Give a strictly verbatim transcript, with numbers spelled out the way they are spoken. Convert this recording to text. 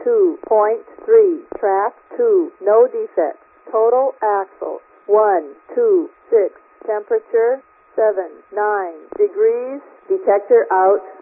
two point three. Track two. No defects. Total axle. one, two, six. Temperature seven, nine degrees. Detector out.